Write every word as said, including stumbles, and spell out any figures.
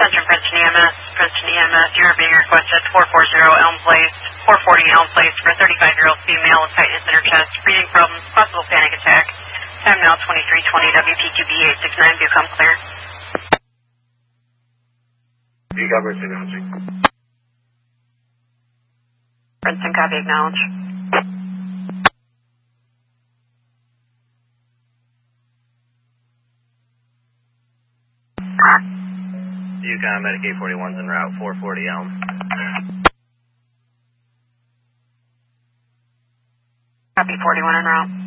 Central Princeton E M S, Princeton E M S, you're being requested four forty Elm Place, four forty Elm Place for a thirty-five-year-old female with tightness in her chest, breathing problems, possible panic attack. Time now twenty-three twenty, W P Q B eight six nine, do come clear. You cover acknowledging. Princeton, copy, acknowledge. Yukon Medicaid forty-one's en route, four forty Elm. Copy, forty-one en route.